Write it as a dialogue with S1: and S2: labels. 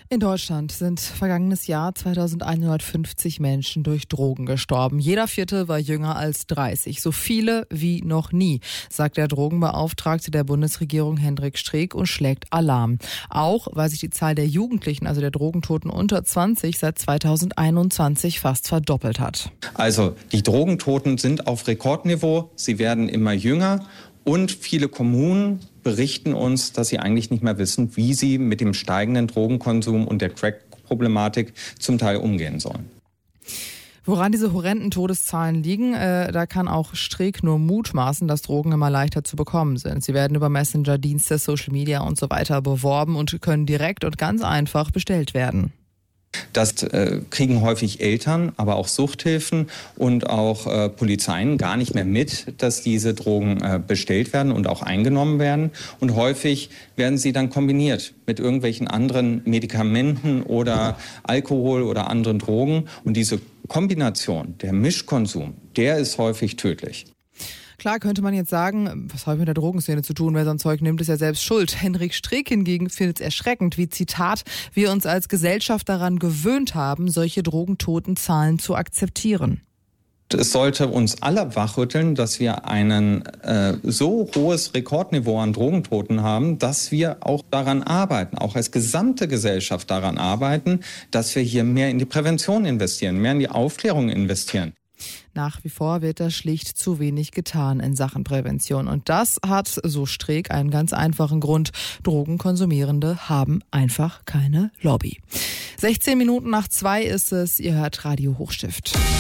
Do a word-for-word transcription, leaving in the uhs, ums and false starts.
S1: In Deutschland sind vergangenes Jahr zweitausendeinhundertfünfzig Menschen durch Drogen gestorben. Jeder Vierte war jünger als dreißig. So viele wie noch nie, sagt der Drogenbeauftragte der Bundesregierung Hendrik Streeck und schlägt Alarm. Auch weil sich die Zahl der Jugendlichen, also der Drogentoten unter zwanzig, seit zweitausendeinundzwanzig fast verdoppelt hat.
S2: Also die Drogentoten sind auf Rekordniveau. Sie werden immer jünger. Und viele Kommunen berichten uns, dass sie eigentlich nicht mehr wissen, wie sie mit dem steigenden Drogenkonsum und der Crack-Problematik zum Teil umgehen sollen.
S1: Woran diese horrenden Todeszahlen liegen, äh, da kann auch Streeck nur mutmaßen, dass Drogen immer leichter zu bekommen sind. Sie werden über Messenger-Dienste, Social Media und so weiter beworben und können direkt und ganz einfach bestellt werden.
S2: Das äh, kriegen häufig Eltern, aber auch Suchthilfen und auch äh, Polizeien gar nicht mehr mit, dass diese Drogen äh, bestellt werden und auch eingenommen werden. Und häufig werden sie dann kombiniert mit irgendwelchen anderen Medikamenten oder Alkohol oder anderen Drogen. Und diese Kombination, der Mischkonsum, der ist häufig tödlich.
S1: Klar könnte man jetzt sagen, was hat mit der Drogenszene zu tun, wer so ein Zeug nimmt, ist ja selbst schuld. Hendrik Streeck hingegen findet es erschreckend, wie, Zitat, wir uns als Gesellschaft daran gewöhnt haben, solche Drogentotenzahlen zu akzeptieren.
S2: Es sollte uns alle wachrütteln, dass wir ein äh, so hohes Rekordniveau an Drogentoten haben, dass wir auch daran arbeiten, auch als gesamte Gesellschaft daran arbeiten, dass wir hier mehr in die Prävention investieren, mehr in die Aufklärung investieren.
S1: Nach wie vor wird da schlicht zu wenig getan in Sachen Prävention. Und das hat, so Streeck, einen ganz einfachen Grund. Drogenkonsumierende haben einfach keine Lobby. sechzehn Minuten nach zwei ist es. Ihr hört Radio Hochstift.